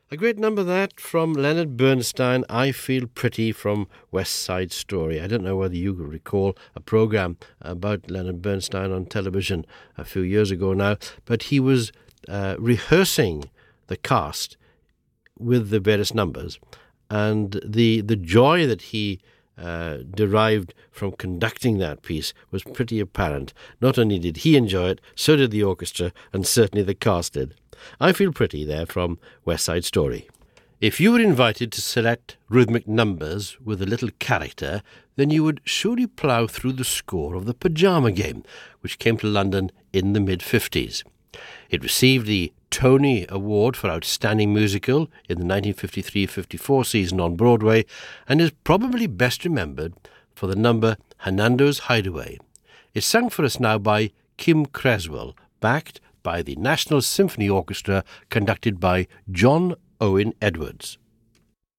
A great number that from Leonard Bernstein, I Feel Pretty from West Side Story. I don't know whether you recall a program about Leonard Bernstein on television a few years ago now, but he was rehearsing the cast with the various numbers, and the joy that he derived from conducting that piece was pretty apparent. Not only did he enjoy it, so did the orchestra, and certainly the cast did. I Feel Pretty there from West Side Story. If you were invited to select rhythmic numbers with a little character, then you would surely plough through the score of The Pyjama Game, which came to London in the mid-50s. It received the Tony Award for Outstanding Musical in the 1953-54 season on Broadway, and is probably best remembered for the number Hernando's Hideaway. It's sung for us now by Kim Creswell, backed by the National Symphony Orchestra, conducted by John Owen Edwards.